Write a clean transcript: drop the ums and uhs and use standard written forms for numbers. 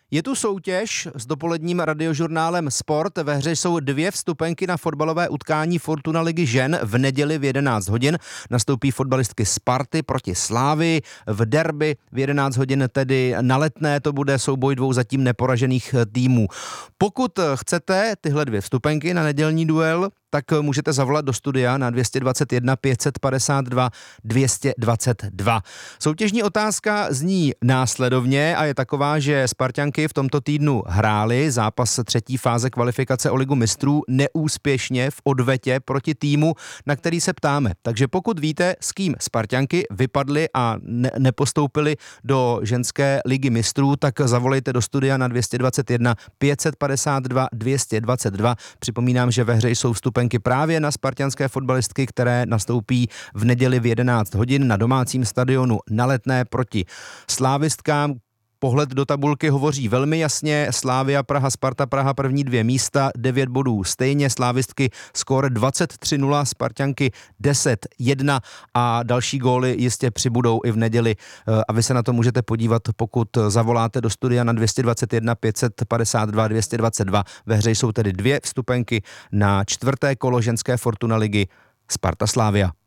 Je tu soutěž s dopoledním radiožurnálem Sport. Ve hře jsou 2 vstupenky na fotbalové utkání Fortuna ligy žen. V neděli v 11 hodin nastoupí fotbalistky Sparty proti Slávii. V derby v 11 hodin tedy na Letné to bude souboj 2 zatím neporažených týmů. Pokud chcete tyhle 2 vstupenky na nedělní duel, tak můžete zavolat do studia na 221 552 222. Soutěžní otázka zní následovně a je taková, že Sparťanky v tomto týdnu hrály zápas 3. fáze kvalifikace o ligu mistrů neúspěšně v odvetě proti týmu, na který se ptáme. Takže pokud víte, s kým Sparťanky vypadly a nepostoupily do ženské ligy mistrů, tak zavolejte do studia na 221 552 222. Připomínám, že ve hře jsou vstupenky právě na spartanské fotbalistky, které nastoupí v neděli v 11 hodin na domácím stadionu na Letné proti slávistkám. Pohled do tabulky hovoří velmi jasně. Slavia Praha, Sparta Praha první 2 místa, 9 bodů stejně, slávistky skóre 23-0, Sparťanky 10-1 a další góly jistě přibudou i v neděli. A vy se na to můžete podívat, pokud zavoláte do studia na 221 552 222. Ve hře jsou tedy 2 vstupenky na 4. kolo ženské Fortuna ligy Sparta Slavia.